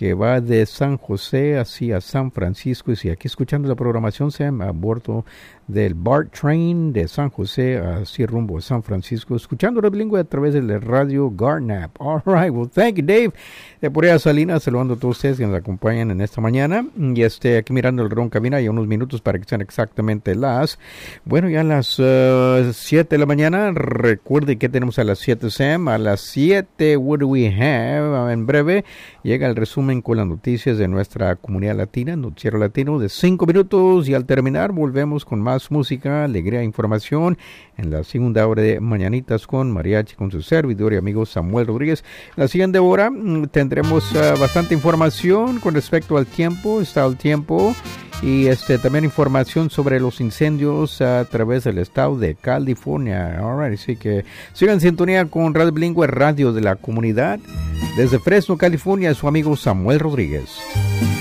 que va de San José hacia San Francisco. Y si aquí escuchando la programación, se a bordo del BART Train de San José hacia rumbo a San Francisco, escuchando Radio Bilingüe a través de la radio Garnap. All right, well, thank you, Dave. De por allá Salinas, saludando a todos ustedes que nos acompañan en esta mañana. Y aquí mirando el reloj en cabina, ya unos minutos para que sean exactamente las 7 de la mañana. Recuerde que tenemos a las 7, Sam. A las 7, what do we have? En breve llega el resumen con las noticias de nuestra comunidad latina, noticiero latino de 5 minutos. Y al terminar, volvemos con más música, alegría e información en la segunda hora de Mañanitas con Mariachi, con su servidor y amigo Samuel Rodríguez. En la siguiente hora tendremos bastante información con respecto al tiempo, estado del tiempo, y también información sobre los incendios a través del estado de California. Alright, así que sigan en sintonía con Radio Bilingüe, radio de la comunidad. Desde Fresno, California, su amigo Samuel Rodríguez.